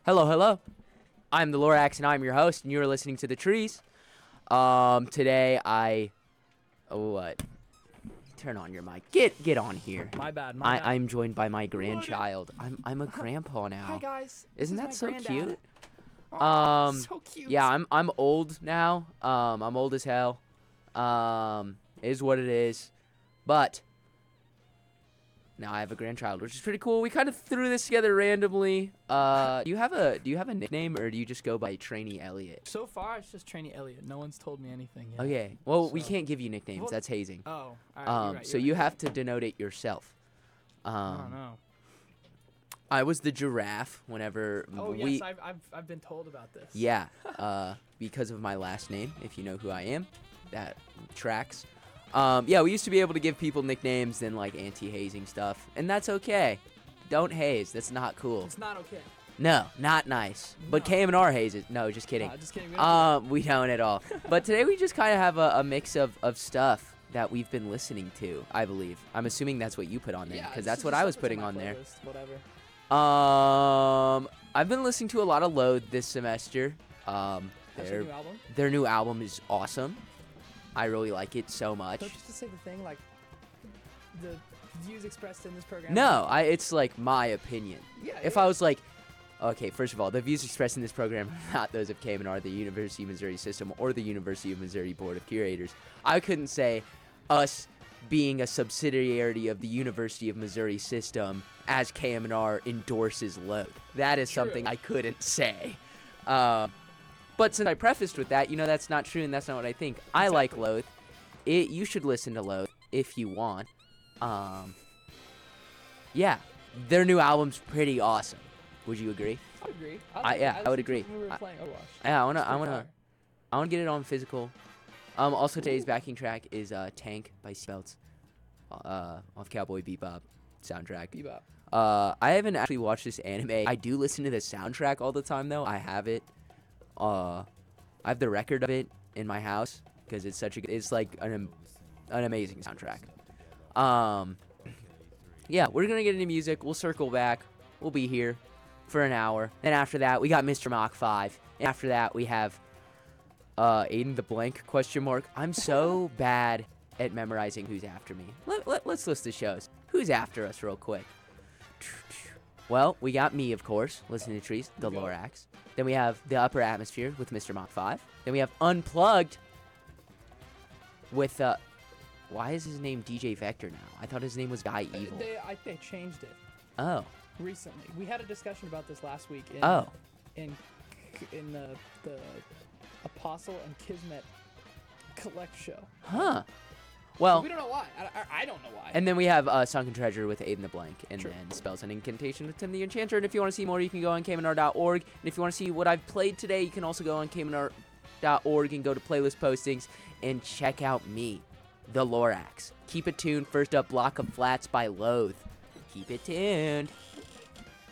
Hello, hello. I'm the Lorax, and I'm your host, and you're listening to The Trees. Today what? Turn on your mic. Get on here. My bad. I'm joined by my grandchild. I'm a grandpa now. Hi guys. Isn't that so cute? So cute. Yeah, I'm old now. I'm old as hell. Is what it is. But now I have a grandchild, which is pretty cool. We kind of threw this together randomly. Do you have a nickname, or do you just go by Trainee Elliot? So far, it's just Trainee Elliot. No one's told me anything yet. Okay. Well, we So- can't give you nicknames. Well- That's hazing. Oh, all right. You're right, So you're you right. have to denote it yourself. I don't know. I was the giraffe whenever Oh we. yes, I've been told about this. Yeah. Because of my last name, if you know who I am, that tracks. Yeah, we used to be able to give people nicknames and like anti-hazing stuff, and that's okay. Don't haze. That's not cool. It's not okay. No, not nice. But No. KM&R hazes. No, just kidding. Just kidding. We don't We don't at all. But today we just kind of have a mix of stuff that we've been listening to, I believe. I'm assuming that's what you put on there, Yeah, because this that's is what just I was stuff that's putting my on there. playlist, Whatever. I've been listening to a lot of Load this semester. That's your Their new album. their new album is awesome. I really like it so much. Don't you just say the thing like the views expressed in this program? No, it's like my opinion. Yeah. If I was like, okay, first of all, the views expressed in this program are not those of KM&R, the University of Missouri System, or the University of Missouri Board of Curators. I couldn't say us being a subsidiary of the University of Missouri System as KM&R endorses Load. That is True. something I couldn't say. But since I prefaced with that, that's not true, and that's not what I think. I like Exactly. Loath. You should listen to Loath if you want. Yeah, their new album's pretty awesome. Would you agree? I would agree. I would agree. When we were playing Overwatch. Yeah, It's pretty fire. I wanna get it on physical. Also today's backing track is Tank by Seatbelts, off Cowboy Bebop soundtrack. Bebop. I haven't actually watched this anime. I do listen to the soundtrack all the time though. I have it. I have the record of it in my house because it's like an amazing soundtrack. Yeah, we're gonna get into music. We'll circle back. We'll be here for an hour. Then after that, we got Mr. Mach 5. And after that, we have Aiden the Blank ? I'm so bad at memorizing who's after me. Let's list the shows. Who's after us real quick? Well, we got me, of course, listening to Trees, the Go. Lorax. Then we have The Upper Atmosphere with Mr. Mach 5. Then we have Unplugged with, why is his name DJ Vector now? I thought his name was Guy Evil. I think they changed it Oh. recently. We had a discussion about this last week. Oh. In the Apostle and Kismet Collect show. Huh. Well, We don't know why. I don't know why. and then we have Sunken Treasure with Aiden the Blank, and True. then Spells and Incantation with Tim the Enchanter. And if you want to see more, you can go on KMNR.org. And if you want to see what I've played today, you can also go on KMNR.org and go to playlist postings and check out me, the Lorax. Keep it tuned. First up, Block of Flats by Loath. Keep it tuned.